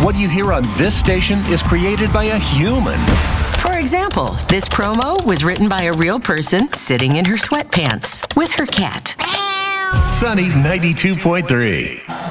What you hear on this station is created by a human. For example, this promo was written by a real person sitting in her sweatpants with her cat. Sunny 92.3.